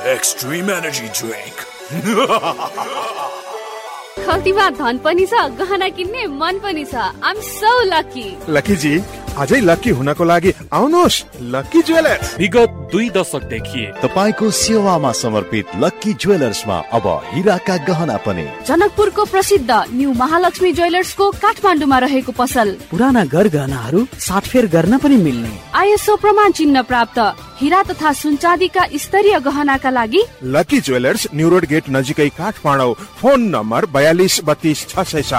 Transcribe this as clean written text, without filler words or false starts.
Extreme energy drink. खल्तीमा धन पनि छ, गहना किन्ने मन पनि छ। आइ एम सो लकी। लकी जी, अझै लकी हुनको लागि आउनुहोस् लकी ज्वेलर्स। विगत 2 दशकदेखि तपाईको सेवामा समर्पित लकी ज्वेलर्समा अब हीराका गहना पनि। जनकपुरको प्रसिद्ध न्यू महालक्ष्मी ज्वेलर्सको काठमाडौँमा रहेको पसल। पुराना गरगहनाहरू साटफेर गर्न पनि मिल्ने, आइएसओ प्रमाण चिन्ह प्राप्त हीरा तथा सुनचाँदीका स्तरीय गहनाका लागि lucky jewellers, new road get नजिकै काठमाडौँ। Phone number 42 32 607।